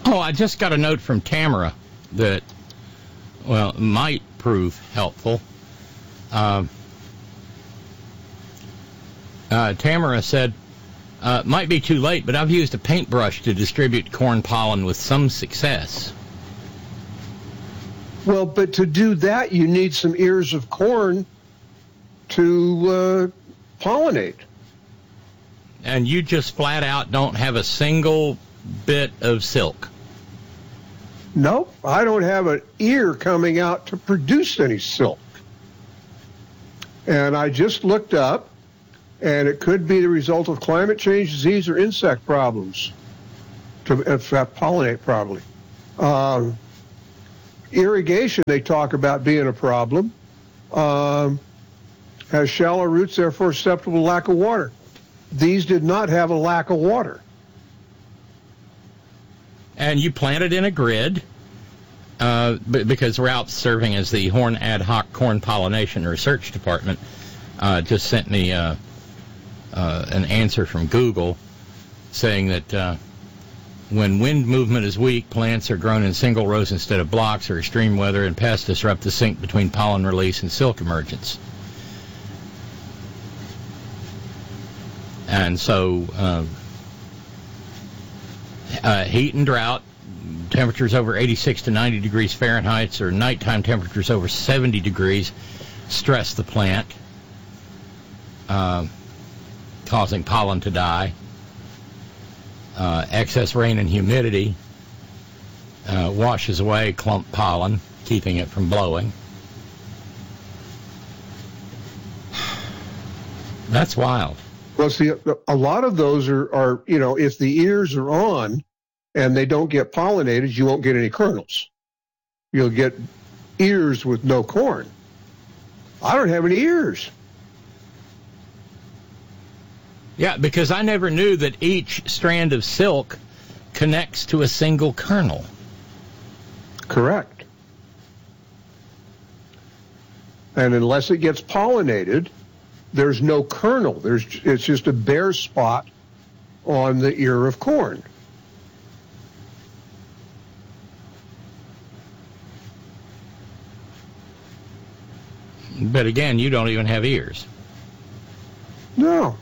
Oh, I just got a note from Tamara that, well, might prove helpful. Tamara said, might be too late, but I've used a paintbrush to distribute corn pollen with some success. Well, but to do that, you need some ears of corn to pollinate. And you just flat out don't have a single bit of silk. Nope, I don't have an ear coming out to produce any silk. And I just looked up, and it could be the result of climate change, disease, or insect problems to pollinate properly. Irrigation, they talk about being a problem. Has shallow roots, therefore susceptible to lack of water. These did not have a lack of water. And you planted in a grid, because we're out serving as the Horn Ad Hoc Corn Pollination Research Department. Just sent me an answer from Google saying that when wind movement is weak, plants are grown in single rows instead of blocks, or extreme weather and pests disrupt the sync between pollen release and silk emergence. And so heat and drought, temperatures over 86 to 90 degrees Fahrenheit, or nighttime temperatures over 70 degrees, stress the plant, causing pollen to die. Excess rain and humidity washes away clump pollen, keeping it from blowing. That's wild. Well, see, a lot of those are if the ears are on and they don't get pollinated, you won't get any kernels. You'll get ears with no corn. I don't have any ears. Yeah, because I never knew that each strand of silk connects to a single kernel. Correct. And unless it gets pollinated, there's no kernel. It's just a bare spot on the ear of corn. But again, you don't even have ears. No.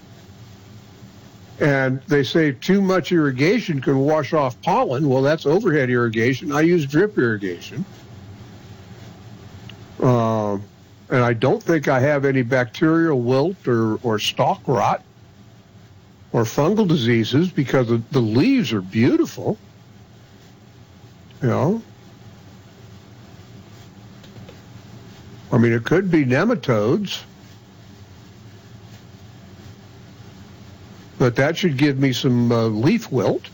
And they say too much irrigation can wash off pollen. Well, that's overhead irrigation. I use drip irrigation. And I don't think I have any bacterial wilt or stalk rot or fungal diseases because the leaves are beautiful. You know? I mean, it could be nematodes. But that should give me some leaf wilt.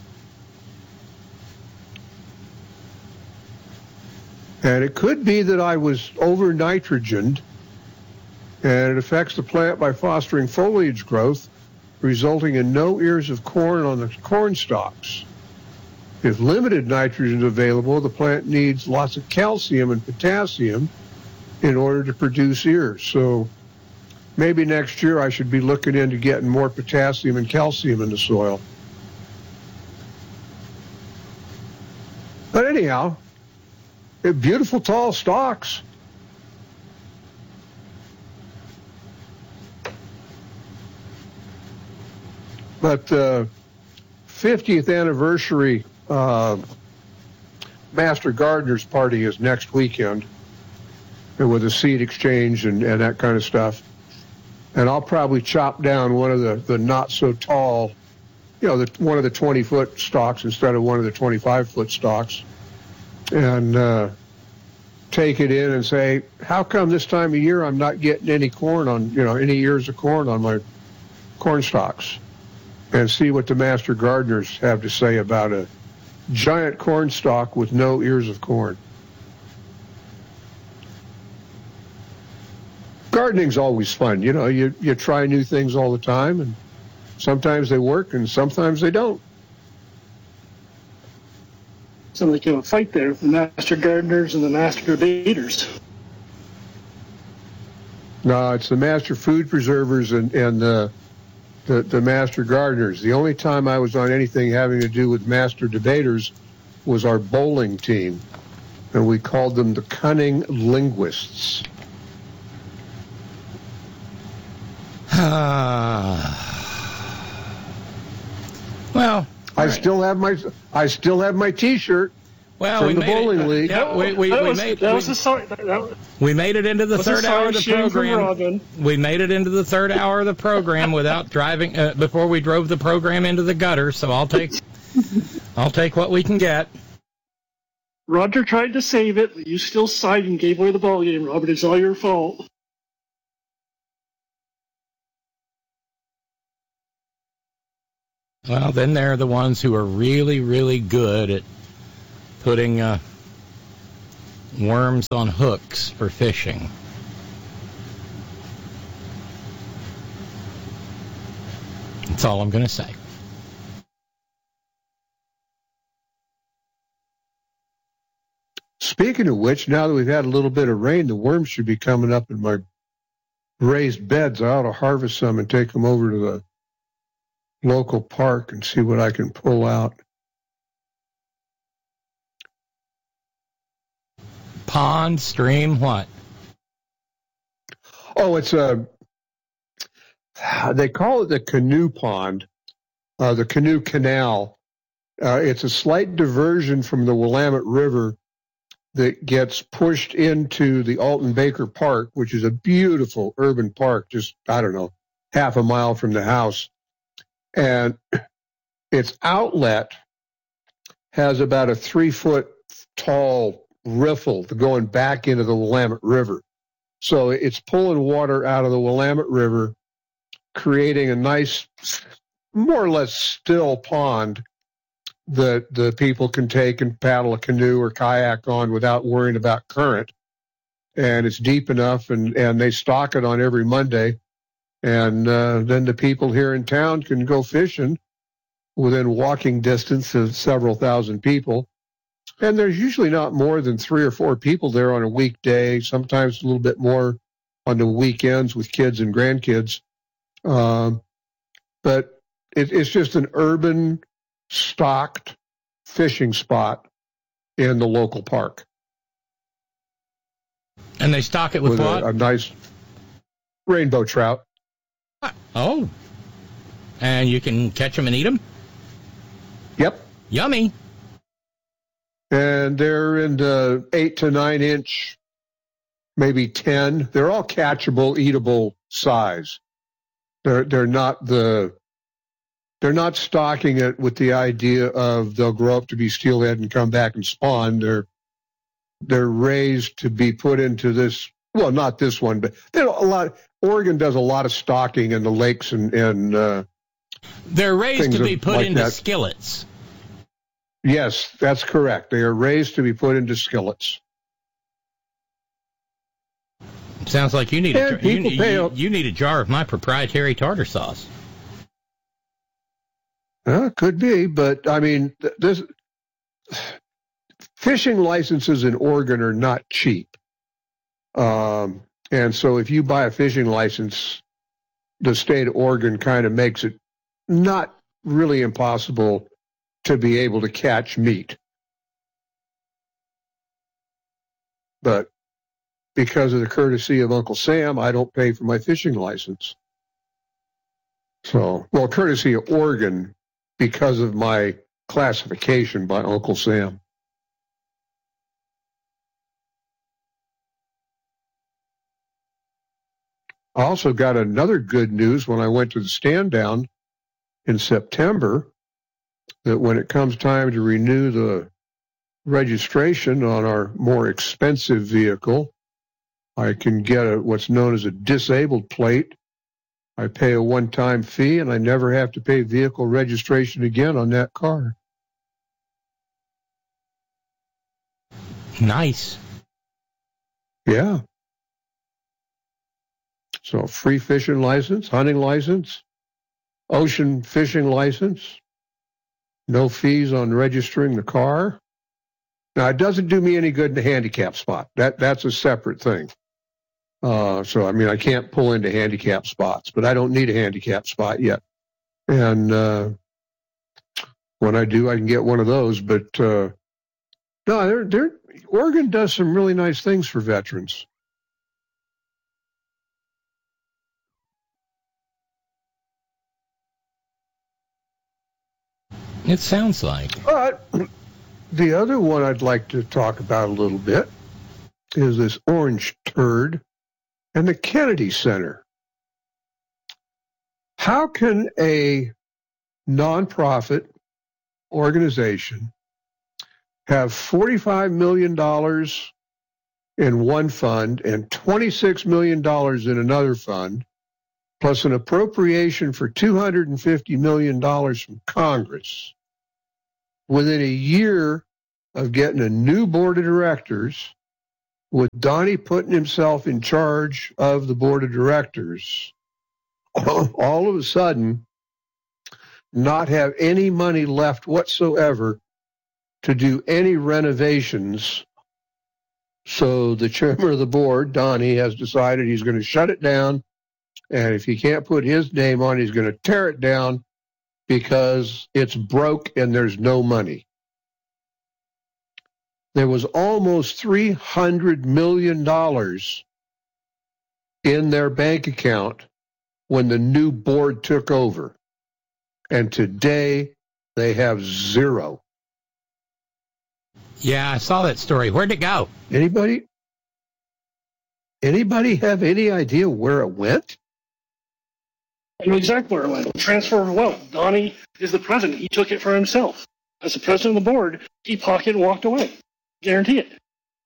And it could be that I was over-nitrogened, and it affects the plant by fostering foliage growth, resulting in no ears of corn on the corn stalks. If limited nitrogen is available, the plant needs lots of calcium and potassium in order to produce ears. So maybe next year I should be looking into getting more potassium and calcium in the soil. But anyhow, beautiful tall stalks. But the 50th anniversary Master Gardener's Party is next weekend, with a seed exchange and that kind of stuff. And I'll probably chop down one of the not so tall, one of the 20-foot stalks instead of one of the 25-foot stalks, and take it in and say, how come this time of year I'm not getting any corn on, any ears of corn on my corn stalks? And see what the Master Gardeners have to say about a giant corn stalk with no ears of corn. Gardening's always fun. You try new things all the time, and sometimes they work and sometimes they don't. Sounds like you have a fight there with the Master Gardeners and the Master Debaters. No, it's the Master Food Preservers and the Master Gardeners. The only time I was on anything having to do with Master Debaters was our bowling team, and we called them the Cunning Linguists. Well, I still have my T-shirt. Well, from we the made bowling it, league. Yeah, we made it into the third hour of the program. We made it into the third hour of the program without driving before we drove the program into the gutter. So I'll take what we can get. Roger tried to save it, but you still sighed and gave away the ball game, Robert. It's all your fault. Well, then there are the ones who are really, really good at putting worms on hooks for fishing. That's all I'm going to say. Speaking of which, now that we've had a little bit of rain, the worms should be coming up in my raised beds. I ought to harvest some and take them over to the local park and see what I can pull out. Pond, stream, what? Oh, it's they call it the canoe pond, the canoe canal. It's a slight diversion from the Willamette River that gets pushed into the Alton Baker Park, which is a beautiful urban park, just, I don't know, half a mile from the house. And its outlet has about a 3-foot tall riffle going back into the Willamette River. So it's pulling water out of the Willamette River, creating a nice, more or less still pond that the people can take and paddle a canoe or kayak on without worrying about current. And it's deep enough, and they stock it on every Monday. And then the people here in town can go fishing within walking distance of several thousand people. And there's usually not more than 3 or 4 people there on a weekday, sometimes a little bit more on the weekends with kids and grandkids. But it's just an urban, stocked fishing spot in the local park. And they stock it with what? A nice rainbow trout. Oh. And you can catch them and eat them? Yep. Yummy. And they're in the 8 to 9 inch, maybe 10. They're all catchable, eatable size. They're not stocking it with the idea of they'll grow up to be steelhead and come back and spawn. They're raised to be put into this. Well, not this one, but Oregon does a lot of stocking in the lakes and they're raised to be put like into that. Skillets. Yes, that's correct. They are raised to be put into skillets. Sounds like you need you need a jar of my proprietary tartar sauce. Could be, but I mean, this fishing licenses in Oregon are not cheap. And so if you buy a fishing license, the state of Oregon kind of makes it not really impossible to be able to catch meat. But because of the courtesy of Uncle Sam, I don't pay for my fishing license. So, well, courtesy of Oregon because of my classification by Uncle Sam. I also got another good news when I went to the stand down in September, that when it comes time to renew the registration on our more expensive vehicle, I can get what's known as a disabled plate. I pay a one-time fee, and I never have to pay vehicle registration again on that car. Nice. Yeah. So free fishing license, hunting license, ocean fishing license, no fees on registering the car. Now, it doesn't do me any good in the handicap spot. That's a separate thing. So, I mean, I can't pull into handicap spots, but I don't need a handicap spot yet. And when I do, I can get one of those. But No, Oregon does some really nice things for veterans. It sounds like. But the other one I'd like to talk about a little bit is this orange turd and the Kennedy Center. How can a nonprofit organization have $45 million in one fund and $26 million in another fund, plus an appropriation for $250 million from Congress, within a year of getting a new board of directors, with Donnie putting himself in charge of the board of directors, all of a sudden not have any money left whatsoever to do any renovations? So the chairman of the board, Donnie, has decided he's going to shut it down, and if he can't put his name on it, he's going to tear it down because it's broke and there's no money. There was almost $300 million in their bank account when the new board took over. And today they have zero. Yeah, I saw that story. Where'd it go? Anybody have any idea where it went? I know exactly where it went. Transfer of wealth. Donnie is the president. He took it for himself. As the president of the board, he pocketed and walked away. Guarantee it.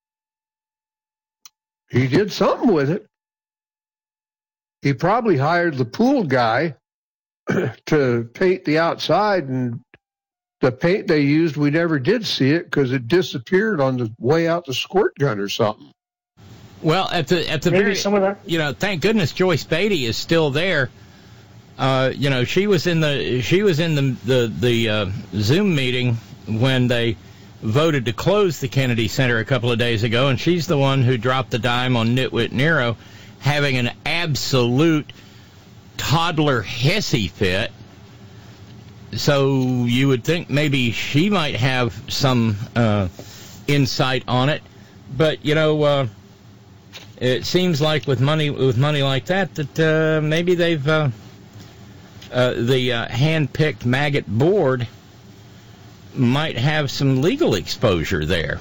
He did something with it. He probably hired the pool guy to paint the outside, and the paint they used, we never did see it because it disappeared on the way out the squirt gun or something. Well, at the Maybe very, some of that. Thank goodness Joyce Beatty is still there. She was in the Zoom meeting when they voted to close the Kennedy Center a couple of days ago, and she's the one who dropped the dime on Nitwit Nero having an absolute toddler hissy fit. So you would think maybe she might have some insight on it, but it seems like with money like that maybe they've the hand-picked maggot board might have some legal exposure there.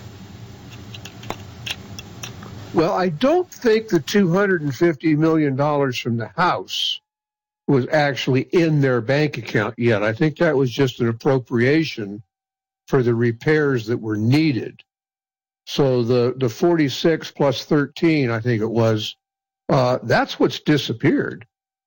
Well, I don't think the $250 million from the House was actually in their bank account yet. I think that was just an appropriation for the repairs that were needed. So the 46 plus 13, I think it was, that's what's disappeared.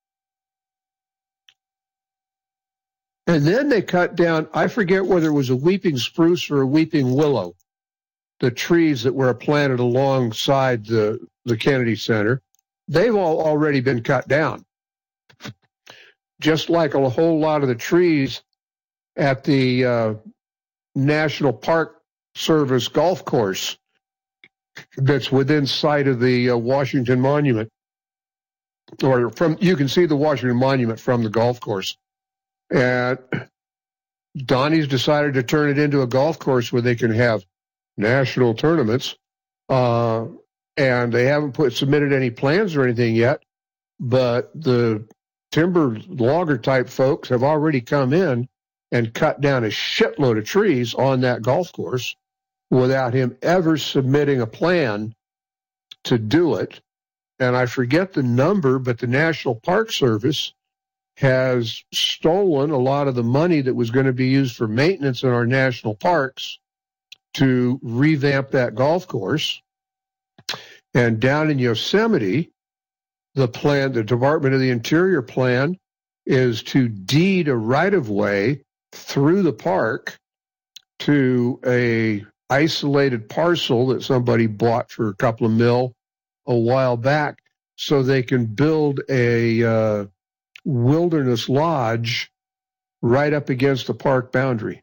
And then they cut down, I forget whether it was a weeping spruce or a weeping willow, the trees that were planted alongside the Kennedy Center. They've all already been cut down. Just like a whole lot of the trees at the National Park Service golf course that's within sight of the Washington Monument. Or you can see the Washington Monument from the golf course. And Donnie's decided to turn it into a golf course where they can have national tournaments. And they haven't submitted any plans or anything yet. But the timber logger type folks have already come in and cut down a shitload of trees on that golf course without him ever submitting a plan to do it. And I forget the number, but the National Park Service has stolen a lot of the money that was going to be used for maintenance in our national parks to revamp that golf course. And down in Yosemite, the Department of the Interior plan is to deed a right-of-way through the park to a isolated parcel that somebody bought for a couple of mil a while back so they can build a wilderness lodge right up against the park boundary.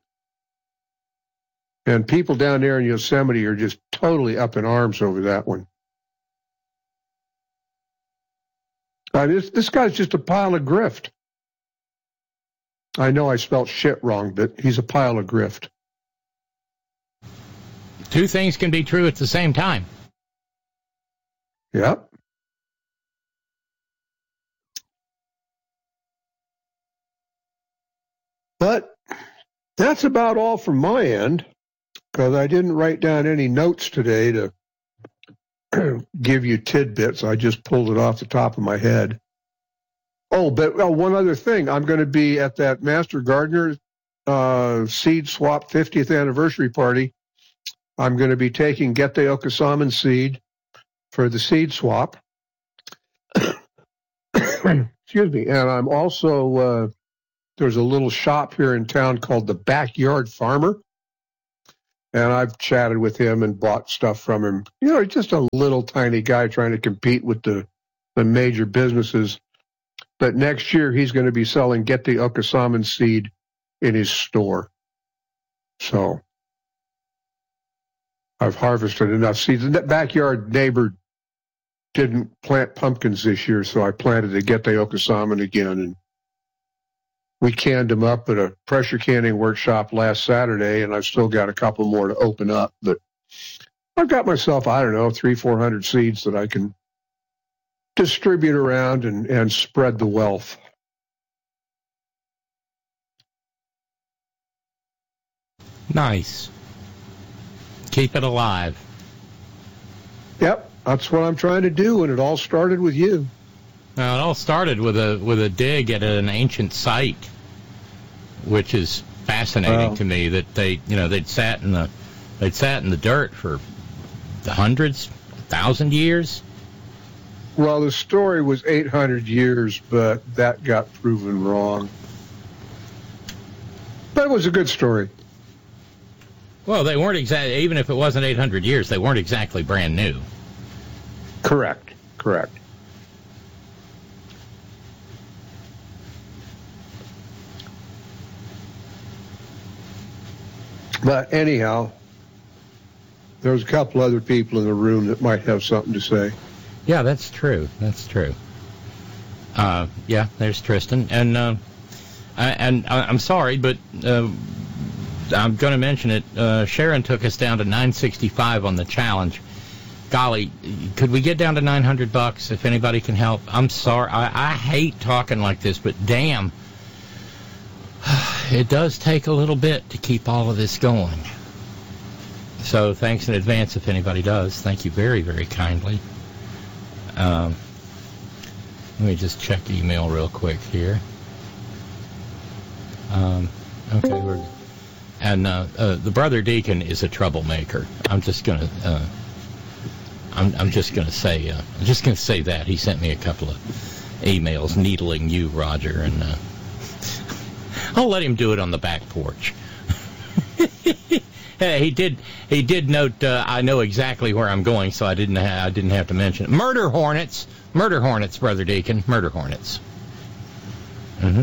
And people down there in Yosemite are just totally up in arms over that one. This guy's just a pile of grift. I know I spelled shit wrong, but he's a pile of grift. Two things can be true at the same time. Yep. But that's about all from my end, because I didn't write down any notes today to give you tidbits. I just pulled it off the top of my head. Oh, but one other thing. I'm going to be at that Master Gardener seed swap 50th anniversary party. I'm going to be taking Gete Okasaman seed for the seed swap. Excuse me. And I'm also... there's a little shop here in town called the Backyard Farmer, and I've chatted with him and bought stuff from him. You know, he's just a little tiny guy trying to compete with the major businesses. But next year he's going to be selling Gete Okasaman seed in his store. So I've harvested enough seeds. That backyard neighbor didn't plant pumpkins this year, so I planted a Gete Okasaman again, and we canned them up at a pressure canning workshop last Saturday, and I've still got a couple more to open up. But I've got myself, 300-400 seeds that I can distribute around and spread the wealth. Nice. Keep it alive. Yep, that's what I'm trying to do, and it all started with you. Now, it all started with a dig at an ancient site, which is fascinating to me. That they'd sat in the dirt for hundreds, 1,000 years. Well, the story was 800 years, but that got proven wrong. But it was a good story. Well, they weren't exactly. Even if it wasn't 800 years, they weren't exactly brand new. Correct. But anyhow, there's a couple other people in the room that might have something to say. Yeah, that's true. Yeah, there's Tristan, and I'm sorry, but I'm going to mention it. Sharon took us down to $965 on the challenge. Golly, could we get down to $900 if anybody can help? I'm sorry. I hate talking like this, but damn, it does take a little bit to keep all of this going. So thanks in advance if anybody does. Thank you very, very kindly. Let me just check email real quick here. Okay, the brother deacon is a troublemaker. I'm just gonna say that he sent me a couple of emails needling you, Roger, and I'll let him do it on the back porch. He did note I know exactly where I'm going, so I didn't have to mention it. Murder hornets, brother deacon, murder hornets. Mm-hmm.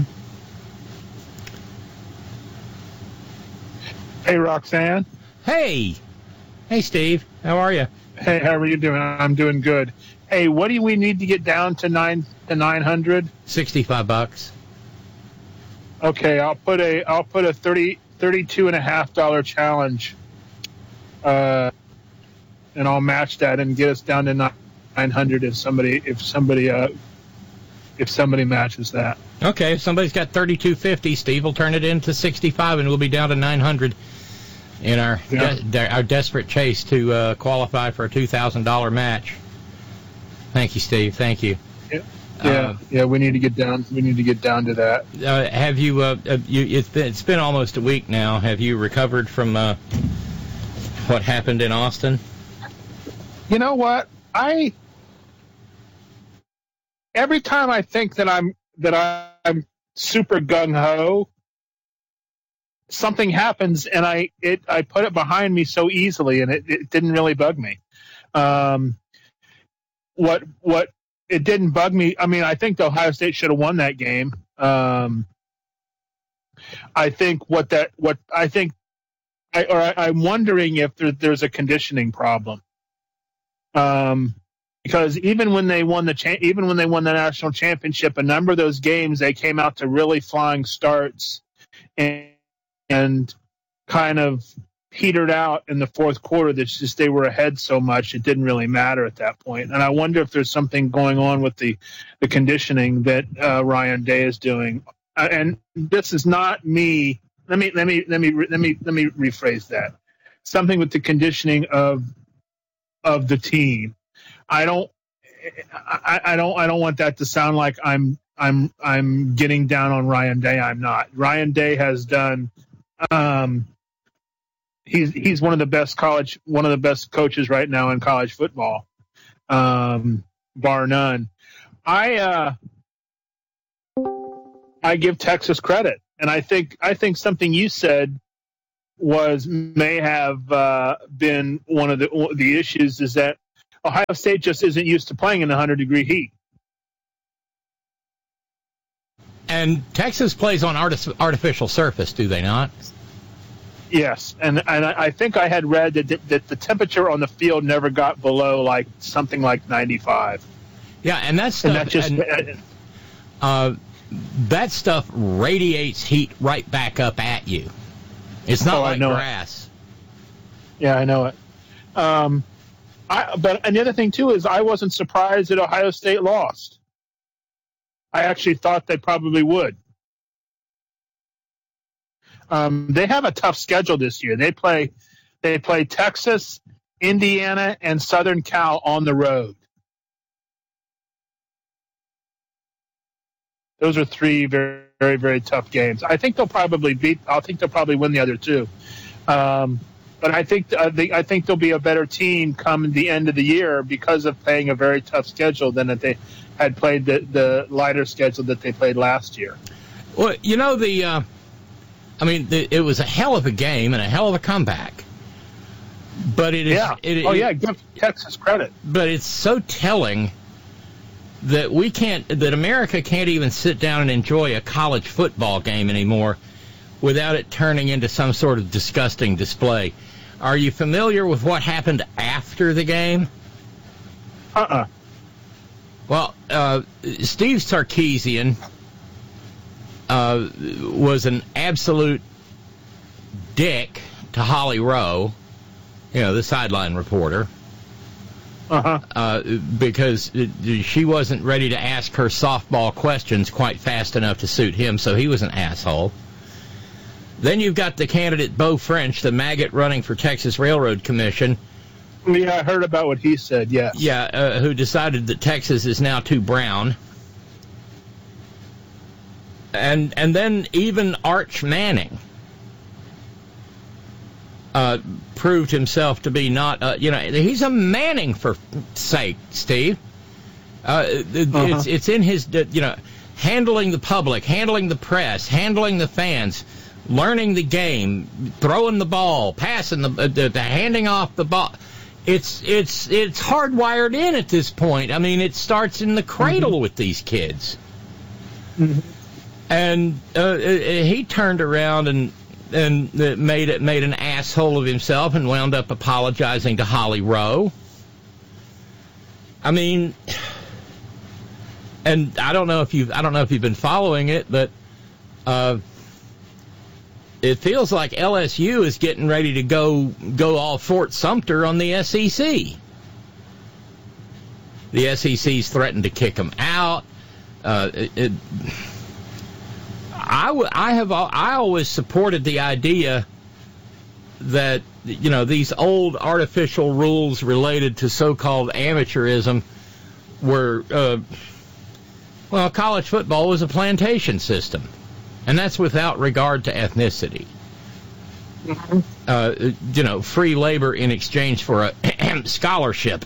Hey, Roxanne. Hey, Steve. How are you? Hey, how are you doing? I'm doing good. Hey, what do we need to get down to 900? $65. Okay, I'll put a $32.50 challenge, and I'll match that and get us down to 900 if somebody matches that. Okay, if somebody's got $32.50, Steve will turn it into $65, and we'll be down to 900 in our desperate chase to qualify for a $2,000 match. Thank you, Steve. Thank you. Yeah. We need to get down. We need to get down to that. Have you? It's been almost a week now. Have you recovered from what happened in Austin? You know what? Every time I think that I'm super gung ho, something happens, and I put it behind me so easily, and it didn't really bug me. What it didn't bug me. I mean, I think Ohio State should have won that game. I'm wondering if there's a conditioning problem. Because even when they won the national championship, a number of those games they came out to really flying starts and kind of petered out in the fourth quarter. That's just they were ahead so much it didn't really matter at that point. And I wonder if there's something going on with the conditioning that Ryan Day is doing. And this is not me. Let me rephrase that. Something with the conditioning of the team. I don't want that to sound like I'm getting down on Ryan Day. I'm not. Ryan Day has done. He's one of the best coaches right now in college football, bar none. I give Texas credit, and I think something you said may have been one of the issues is that Ohio State just isn't used to playing in 100-degree heat. And Texas plays on artificial surface, do they not? Yes, and I think I had read that the temperature on the field never got below something like 95. Yeah, and that stuff radiates heat right back up at you. It's not like grass. Yeah, I know it. And the other thing too is I wasn't surprised that Ohio State lost. I actually thought they probably would. They have a tough schedule this year. They play Texas, Indiana, and Southern Cal on the road. Those are three very, very, very tough games. I think they'll probably win the other two. But I think they'll be a better team come the end of the year because of playing a very tough schedule than that they had played the lighter schedule that they played last year. Well, it was a hell of a game and a hell of a comeback. But it is. Yeah. Give Texas credit. But it's so telling that that America can't even sit down and enjoy a college football game anymore without it turning into some sort of disgusting display. Are you familiar with what happened after the game? Well, Steve Sarkisian was an absolute dick to Holly Rowe, the sideline reporter, because she wasn't ready to ask her softball questions quite fast enough to suit him, so he was an asshole. Then you've got the candidate Beau French, the maggot running for Texas Railroad Commission. Yeah, I heard about what he said, yes. Yeah, who decided that Texas is now too brown. And then even Arch Manning proved himself to be not, he's a Manning for sake, Steve. It's in his, handling the public, handling the press, handling the fans, learning the game, throwing the ball, passing the handing off the ball. It's hardwired in at this point. I mean, it starts in the cradle with these kids. Mm-hmm. And he turned around and made an asshole of himself and wound up apologizing to Holly Rowe. I mean, and I don't know if you've been following it, but it feels like LSU is getting ready to go all Fort Sumter on the SEC. The SEC's threatened to kick them out. I always supported the idea that these old artificial rules related to so-called amateurism were college football was a plantation system, and that's without regard to ethnicity. Mm-hmm. Free labor in exchange for a scholarship.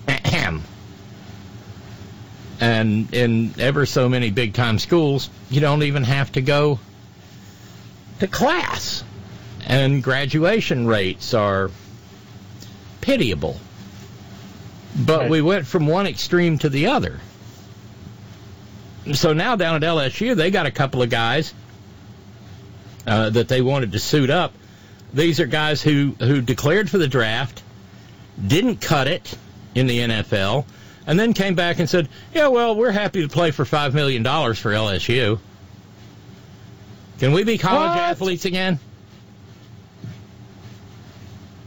And in ever so many big-time schools, you don't even have to go to class. And graduation rates are pitiable. But we went from one extreme to the other. So now down at LSU, they got a couple of guys that they wanted to suit up. These are guys who declared for the draft, didn't cut it in the NFL, and then came back and said, we're happy to play for $5 million for LSU. Can we be college athletes again?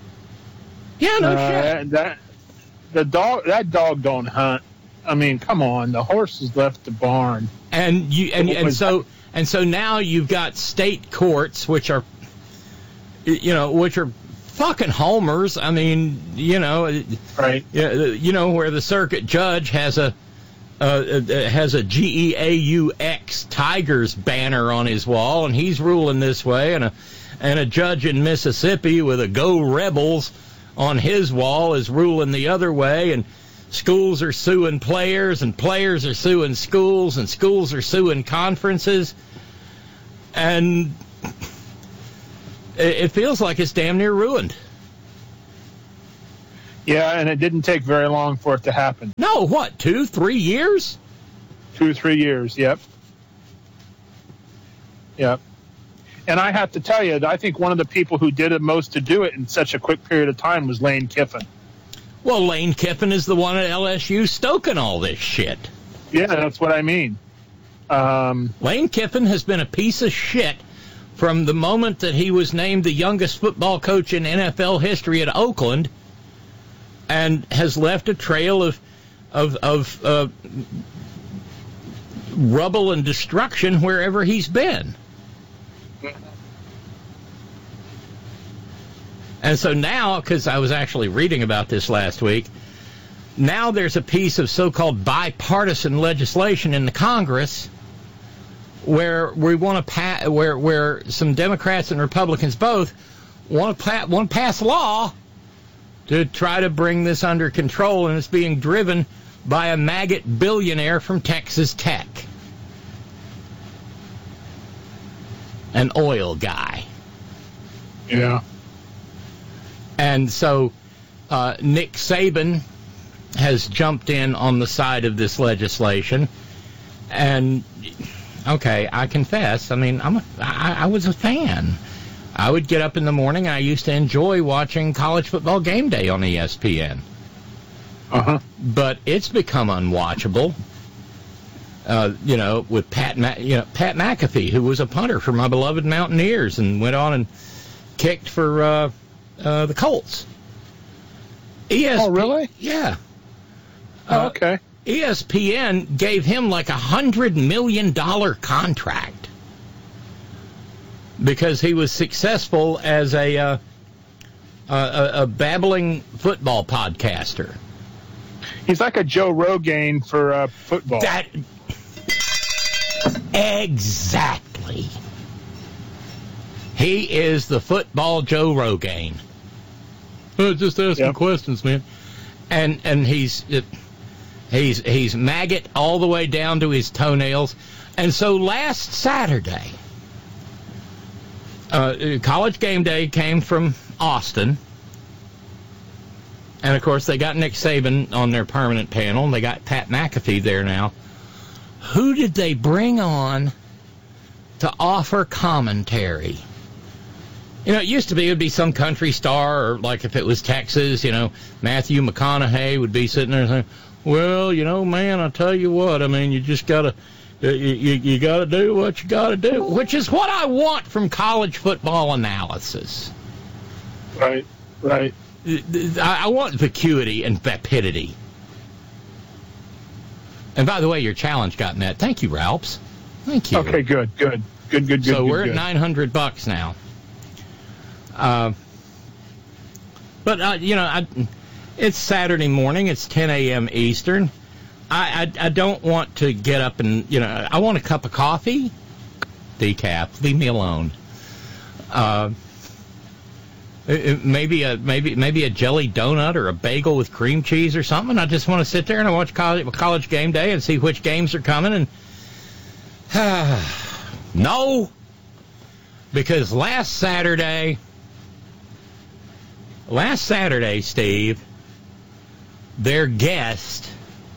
Yeah, no shit. That dog don't hunt. I mean, come on. The horses left the barn. And so now you've got state courts, which are fucking homers. I mean, right? Where the circuit judge has a GEAUX Tigers banner on his wall, and he's ruling this way, and a judge in Mississippi with a Go Rebels on his wall is ruling the other way, and schools are suing players, and players are suing schools, and schools are suing conferences, and it feels like it's damn near ruined. Yeah, and it didn't take very long for it to happen. No, what, 2-3 years? 2 or 3 years, yep. Yep. And I have to tell you, I think one of the people who did it most to do it in such a quick period of time was Lane Kiffin. Well, Lane Kiffin is the one at LSU stoking all this shit. Yeah, that's what I mean. Lane Kiffin has been a piece of shit from the moment that he was named the youngest football coach in NFL history at Oakland, and has left a trail of rubble and destruction wherever he's been. And so now, because I was actually reading about this last week, now there's a piece of so-called bipartisan legislation in the Congress where we want to where some Democrats and Republicans both want to pass a law to try to bring this under control, and it's being driven by a maggot billionaire from Texas Tech, an oil guy. Yeah. And so Nick Saban has jumped in on the side of this legislation, and okay, I confess, I mean, I was a fan. I would get up in the morning, and I used to enjoy watching College Football Game Day on ESPN. Uh-huh. But it's become unwatchable. With Pat McAfee, who was a punter for my beloved Mountaineers and went on and kicked for the Colts. Oh, really? Yeah. Oh, okay. ESPN gave him like $100 million contract because he was successful as a babbling football podcaster. He's like a Joe Rogan for football. Exactly. He is the football Joe Rogan. Just asking questions, man. And he's maggot all the way down to his toenails. And so last Saturday, College Game Day came from Austin. And, of course, they got Nick Saban on their permanent panel, and they got Pat McAfee there now. Who did they bring on to offer commentary? It used to be it would be some country star, or like if it was Texas, Matthew McConaughey would be sitting there saying, well, man, I tell you what, I mean, you just got to you got to do what you got to do, which is what I want from college football analysis. Right. I want vacuity and vapidity. And by the way, your challenge got met. Thank you, Ralphs. Thank you. Okay, good. So we're at $900 now. But it's Saturday morning. It's 10 a.m. Eastern. I don't want to get up and, I want a cup of coffee. Decaf. Leave me alone. Maybe a jelly donut or a bagel with cream cheese or something. I just want to sit there and watch college Game Day and see which games are coming. And no, because last Saturday, Steve, their guest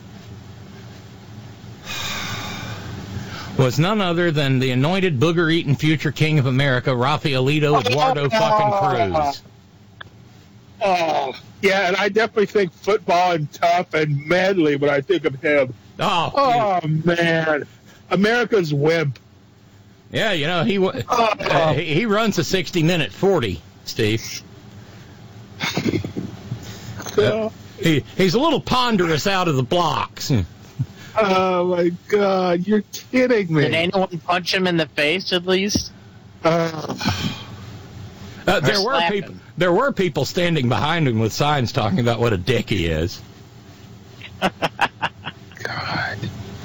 was none other than the anointed booger-eating future king of America, Rafaelito Eduardo fucking Cruz. Oh, yeah, and I definitely think football and tough and manly when I think of him. Oh man. America's wimp. Yeah, he runs a 60-minute 40, Steve. He's a little ponderous out of the blocks. Oh my God, you're kidding me. Did anyone punch him in the face at least? There were people standing behind him with signs talking about what a dick he is. God.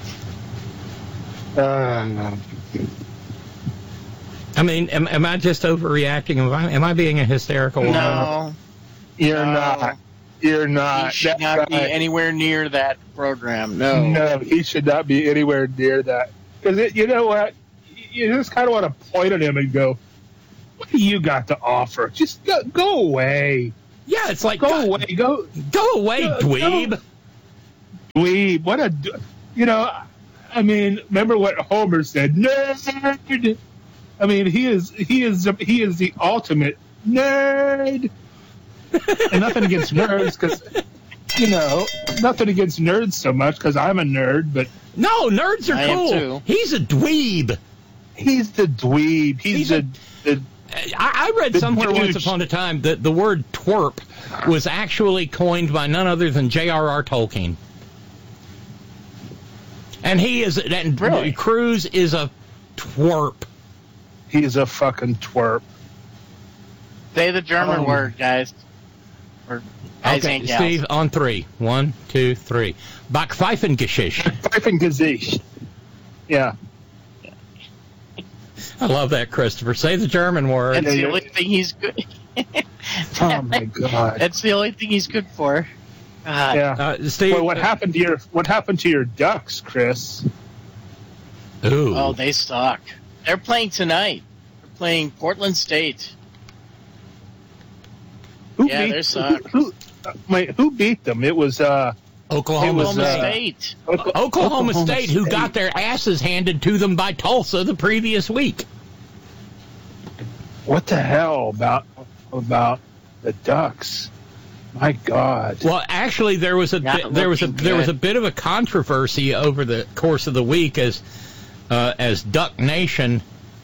I mean, am I just overreacting? Am I being a hysterical woman? No. You're not. You're not. He should not be anywhere near that program. No. No, he should not be anywhere near that. Because you know what? You just kind of want to point at him and go, "What do you got to offer? Just go away." Yeah, it's like Go away. Go away, dweeb. Dweeb. What a. I mean, remember what Homer said? Nerd. I mean, he is the ultimate nerd. And nothing against nerds, because nothing against nerds so much, because I'm a nerd. But no, nerds are cool. Too. He's a dweeb. He's the dweeb. I read somewhere once upon a time that the word twerp was actually coined by none other than J.R.R. Tolkien. And Really? Cruz is a twerp. He's a fucking twerp. Say the German word, guys. Or guys Okay, ain't gals. Steve, on 3. 1, 2, 3. Backpfeifengeschichte. Pfeifengesicht. Yeah. I love that, Christopher. Say the German word. That's the only thing he's good. Oh my God. That's the only thing he's good for. God. Yeah. Steve, Well, what happened to your Ducks, Chris? Ooh. Oh, they suck. They're playing tonight. They're playing Portland State. They suck. Who beat them? It was Oklahoma State. State. Oklahoma State, who got their asses handed to them by Tulsa the previous week. What the hell about the Ducks? My God. Well, actually, there was a bit of a controversy over the course of the week as Duck Nation,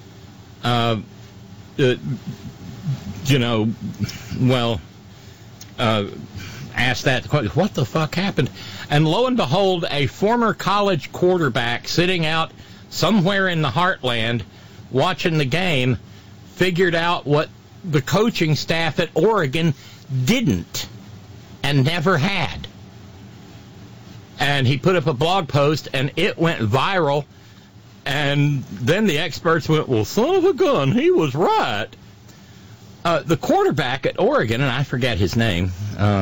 asked that question, what the fuck happened? And lo and behold, a former college quarterback sitting out somewhere in the heartland watching the game figured out what the coaching staff at Oregon didn't and never had. And he put up a blog post, and it went viral. And then the experts went, well, son of a gun, he was right. The quarterback at Oregon, and I forget his name.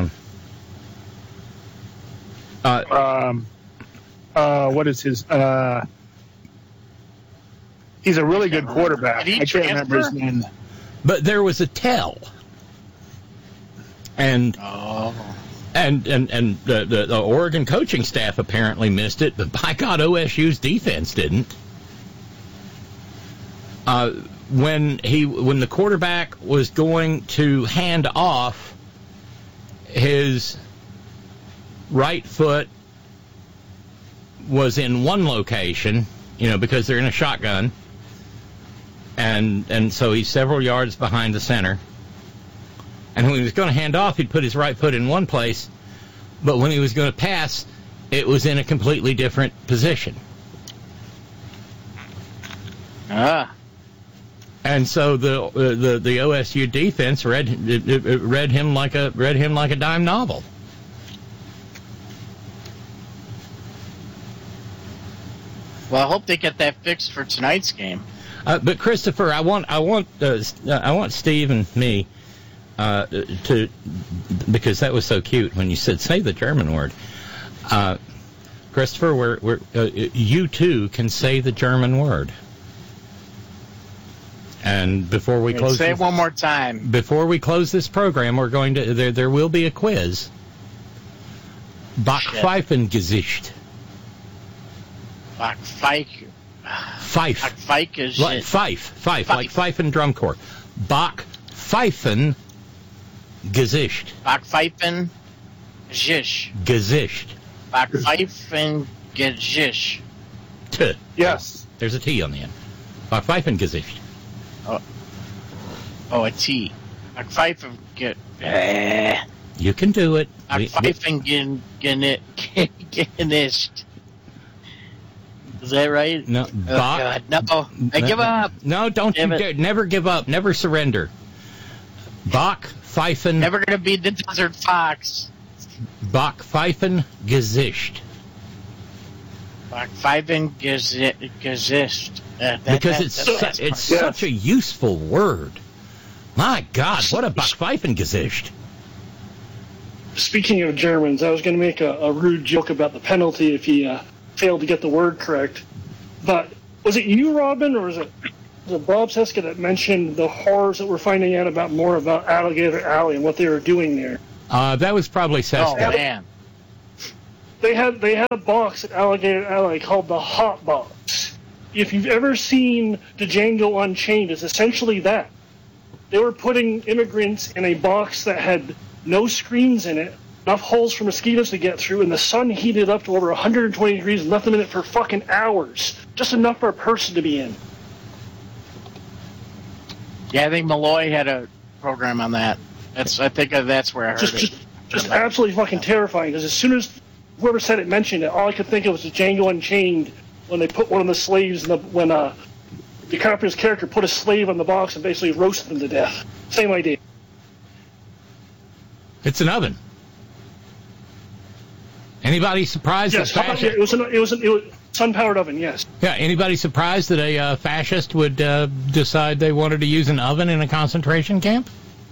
What is his? He's a really good quarterback. Did he I can't remember his name. But there was a tell. And the Oregon coaching staff apparently missed it, but by God, OSU's defense didn't. When the quarterback was going to hand off, his right foot was in one location, because they're in a shotgun, and so he's several yards behind the center. And when he was going to hand off, he'd put his right foot in one place, but when he was going to pass, it was in a completely different position. And so the OSU defense read him like a dime novel. Well, I hope they get that fixed for tonight's game. But Christopher, I want Steve and me to, because that was so cute when you said say the German word. Christopher, you too can say the German word. And before we close, say it one more time. Before we close this program, we're going to there will be a quiz. Backpfeifengesicht. Backpfeif. Fife. Backpfeifengesicht. Like fife, like fife and drum corps. Backpfeifengesicht. Backpfeifengesicht. Gesicht. Backpfeifengesicht. Yes. There's a T on the end. Backpfeifengesicht. Oh, a T. Backpfeifengesicht. You can do it. Pfeifen Genisht. Is that right? No, Oh, God, no. I give up. No, don't Damn you it. dare. Never give up. Never surrender. Bach, Pfeifen, Never going to be the Desert Fox. Bach, Pfeifen, Gesicht. Pfeifen Gesicht. Because it's such a useful word. My God, what a Bach, Pfeifen, Gesicht. Speaking of Germans, I was going to make a rude joke about the penalty if he failed to get the word correct. But was it you, Robin, or was it Bob Seska that mentioned the horrors that we're finding out about Alligator Alley and what they were doing there? That was probably Oh, Seska. man. They had a box at Alligator Alley called the Hot Box. If you've ever seen Django Unchained, it's essentially that. They were putting immigrants in a box that had no screens in it, enough holes for mosquitoes to get through, and the sun heated up to over 120 degrees and left them in it for fucking hours. Just enough for a person to be in. Yeah, I think Malloy had a program on that. I think that's where I heard it. Just absolutely fucking terrifying, because as soon as whoever said it mentioned it, all I could think of was Django Unchained when they put one of the slaves when DiCaprio's character put a slave on the box and basically roasted them to death. Same idea. It's an oven. Anybody surprised Yes, that fascist? it was sun-powered oven. Yes. Yeah, anybody surprised that a fascist would decide they wanted to use an oven in a concentration camp?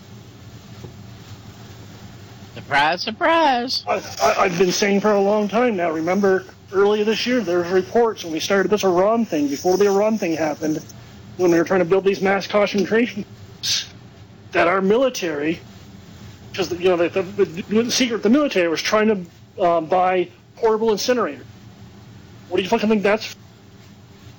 Surprise, surprise. I've been saying for a long time now. Remember, earlier this year, there was reports when we started this Iran thing, before the Iran thing happened, when they were trying to build these mass concentration camps, that our military, because the secret, the military was trying to buy portable incinerators. What do you fucking think that's for?